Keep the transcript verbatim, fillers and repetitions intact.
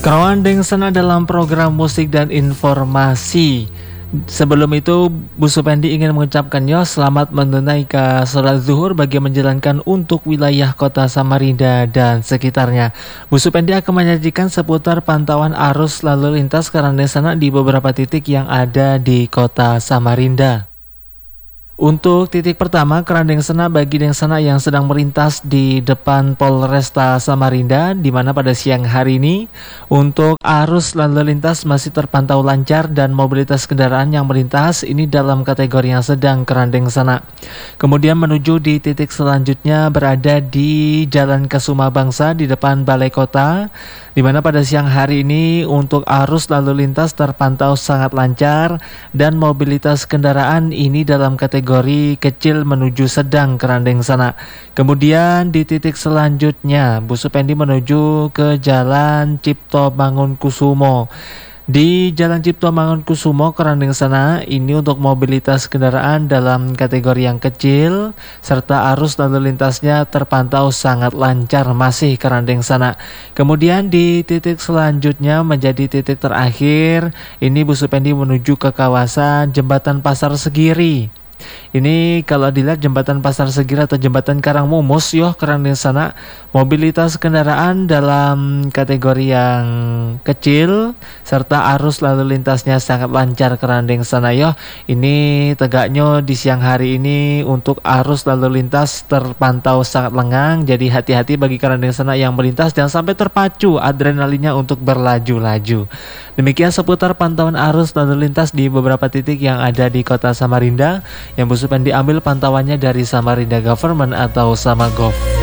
Krowandeng Sena dalam program musik dan informasi. Sebelum itu, Bu Supendi ingin mengucapkan yo selamat menunaikan sholat zuhur bagi menjalankan untuk wilayah kota Samarinda dan sekitarnya. Bu Supendi akan menyajikan seputar pantauan arus lalu lintas Krowandeng Sena di beberapa titik yang ada di kota Samarinda. Untuk titik pertama, Krowandeng Sena bagi Deng Sena yang sedang melintas di depan Polresta Samarinda, di mana pada siang hari ini untuk arus lalu lintas masih terpantau lancar dan mobilitas kendaraan yang melintas ini dalam kategori yang sedang Krowandeng Sena. Kemudian menuju di titik selanjutnya berada di Jalan Kasuma Bangsa di depan Balai Kota, di mana pada siang hari ini untuk arus lalu lintas terpantau sangat lancar dan mobilitas kendaraan ini dalam kategori kategori kecil menuju sedang Krowandeng Sena. Kemudian di titik selanjutnya Bu Supendi menuju ke Jalan Cipto Mangunkusumo. Di Jalan Cipto Mangunkusumo Krowandeng Sena ini untuk mobilitas kendaraan dalam kategori yang kecil serta arus lalu lintasnya terpantau sangat lancar masih Krowandeng Sena. Kemudian di titik selanjutnya menjadi titik terakhir ini Bu Supendi menuju ke kawasan Jembatan Pasar Segiri. Ini kalau dilihat jembatan Pasar Segiri atau jembatan Karangmumus yoh Krowandeng Sena, mobilitas kendaraan dalam kategori yang kecil serta arus lalu lintasnya sangat lancar Krowandeng Sena yoh. Ini tegaknya di siang hari ini untuk arus lalu lintas terpantau sangat lengang, jadi hati-hati bagi Krowandeng Sena yang melintas jangan sampai terpacu adrenalinnya untuk berlaju-laju. Demikian seputar pantauan arus lalu lintas di beberapa titik yang ada di kota Samarinda yang Bu Supendi ambil pantauannya dari Samarinda Government atau Samagov.